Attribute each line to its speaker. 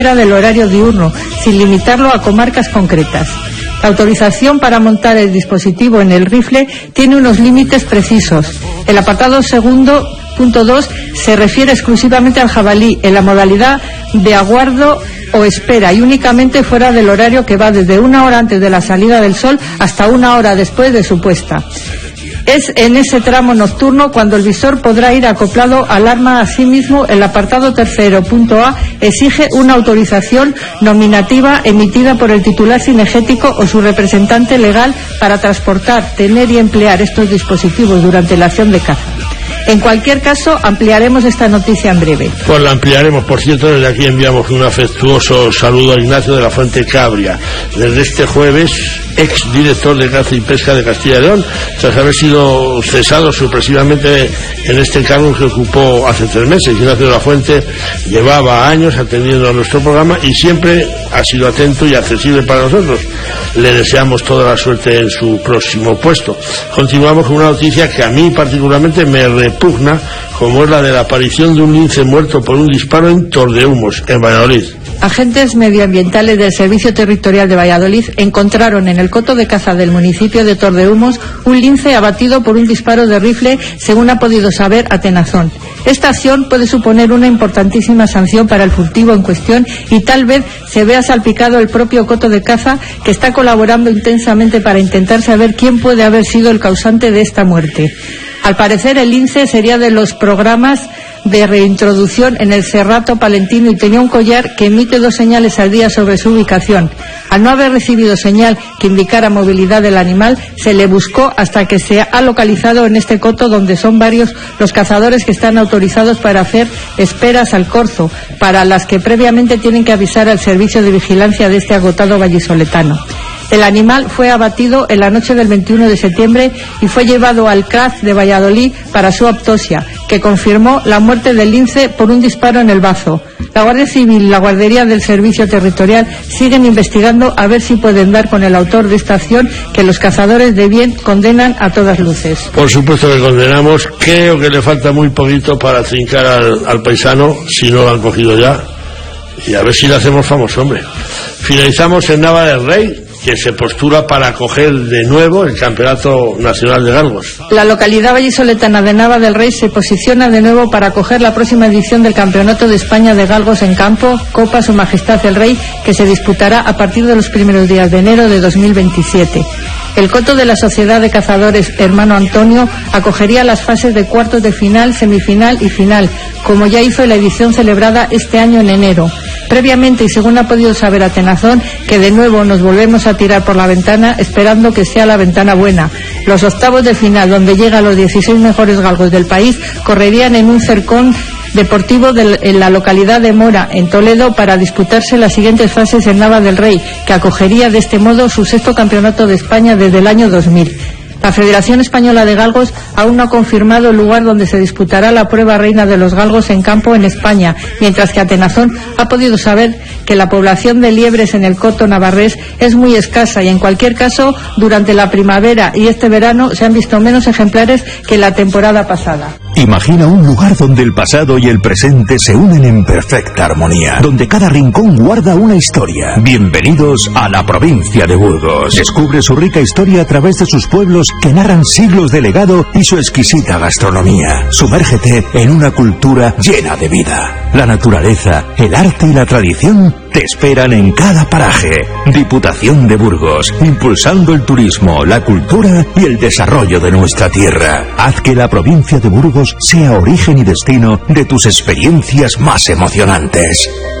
Speaker 1: del horario diurno, sin limitarlo a comarcas concretas. La autorización para montar el dispositivo en el rifle tiene unos límites precisos. El apartado segundo, punto 2, se refiere exclusivamente al jabalí en la modalidad de aguardo o espera y únicamente fuera del horario que va desde 1 hora antes de la salida del sol hasta 1 hora después de su puesta. Es en ese tramo nocturno cuando el visor podrá ir acoplado al arma. Asimismo, el apartado tercero, punto A, exige una autorización nominativa emitida por el titular cinegético o su representante legal para transportar, tener y emplear estos dispositivos durante la acción de caza. En cualquier caso, ampliaremos esta noticia en breve.
Speaker 2: Pues la ampliaremos. Por cierto, desde aquí enviamos un afectuoso saludo a Ignacio de la Fuente Cabria. Desde este jueves, ex director de Caza y Pesca de Castilla y León, tras haber sido cesado sorpresivamente en este cargo que ocupó hace 3 meses. Ignacio de la Fuente llevaba años atendiendo a nuestro programa y siempre ha sido atento y accesible para nosotros. Le deseamos toda la suerte en su próximo puesto. Continuamos con una noticia que a mí particularmente me repugna, como es la de la aparición de un lince muerto por un disparo en Tordehumos, en Valladolid.
Speaker 1: Agentes medioambientales del Servicio Territorial de Valladolid encontraron en el coto de caza del municipio de Tordehumos un lince abatido por un disparo de rifle, según ha podido saber Atenazón. Esta acción puede suponer una importantísima sanción para el furtivo en cuestión y tal vez se vea salpicado el propio coto de caza, que está colaborando intensamente para intentar saber quién puede haber sido el causante de esta muerte. Al parecer, el lince sería de los programas de reintroducción en el Cerrato Palentino y tenía un collar que emite 2 señales al día sobre su ubicación. Al no haber recibido señal que indicara movilidad del animal, se le buscó hasta que se ha localizado en este coto, donde son varios los cazadores que están autorizados para hacer esperas al corzo, para las que previamente tienen que avisar al servicio de vigilancia de este agotado vallisoletano. El animal fue abatido en la noche del 21 de septiembre y fue llevado al CRAF de Valladolid para su autopsia, que confirmó la muerte del lince por un disparo en el bazo. La Guardia Civil y la Guardería del Servicio Territorial siguen investigando a ver si pueden dar con el autor de esta acción que los cazadores de bien condenan a todas luces.
Speaker 2: Por supuesto que condenamos. Creo que le falta muy poquito para trincar al paisano, si no lo han cogido ya, y a ver si le hacemos famoso, hombre. Finalizamos en Nava del Rey, que se postula para acoger de nuevo el Campeonato Nacional de Galgos.
Speaker 1: La localidad vallisoletana de Nava del Rey se posiciona de nuevo para acoger la próxima edición del Campeonato de España de Galgos en campo, Copa Su Majestad el Rey, que se disputará a partir de los primeros días de enero de 2027. El coto de la Sociedad de Cazadores Hermano Antonio acogería las fases de cuartos de final, semifinal y final, como ya hizo en la edición celebrada este año en enero. Previamente, y según ha podido saber Atenazón, que de nuevo nos volvemos a tirar por la ventana, esperando que sea la ventana buena. Los octavos de final, donde llegan los 16 mejores galgos del país, correrían en un cercón deportivo en la localidad de Mora, en Toledo, para disputarse las siguientes fases en Nava del Rey, que acogería de este modo su 6º campeonato de España desde el año 2000. La Federación Española de Galgos aún no ha confirmado el lugar donde se disputará la prueba reina de los galgos en campo en España, mientras que Atenazón ha podido saber que la población de liebres en el coto navarrés es muy escasa y, en cualquier caso, durante la primavera y este verano se han visto menos ejemplares que la temporada pasada.
Speaker 3: Imagina un lugar donde el pasado y el presente se unen en perfecta armonía, donde cada rincón guarda una historia. Bienvenidos a la provincia de Burgos. Descubre su rica historia a través de sus pueblos que narran siglos de legado y su exquisita gastronomía. Sumérgete en una cultura llena de vida. La naturaleza, el arte y la tradición te esperan en cada paraje. Diputación de Burgos, impulsando el turismo, la cultura y el desarrollo de nuestra tierra. Haz que la provincia de Burgos sea origen y destino de tus experiencias más emocionantes.